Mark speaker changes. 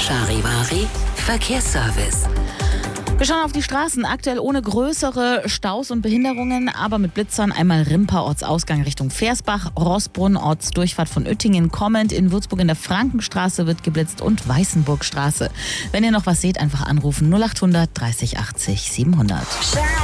Speaker 1: Charivari Verkehrsservice.
Speaker 2: Wir schauen auf die Straßen, aktuell ohne größere Staus und Behinderungen, aber mit Blitzern. Einmal Rimper, Ortsausgang Richtung Versbach, Rossbrunn, Ortsdurchfahrt von Oettingen kommend. In Würzburg in der Frankenstraße wird geblitzt und Weißenburgstraße. Wenn ihr noch was seht, einfach anrufen 0800 30 80 700.